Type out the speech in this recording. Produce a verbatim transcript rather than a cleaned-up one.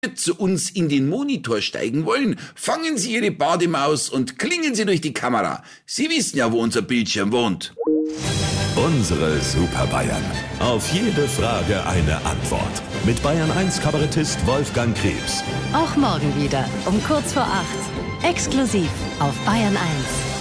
zu uns in den Monitor steigen wollen, fangen Sie Ihre Bademaus und klingen Sie durch die Kamera. Sie wissen ja, wo unser Bildschirm wohnt. Unsere Super Bayern. Auf jede Frage eine Antwort. Mit Bayern eins Kabarettist Wolfgang Krebs. Auch morgen wieder um kurz vor acht. Exklusiv auf Bayern eins.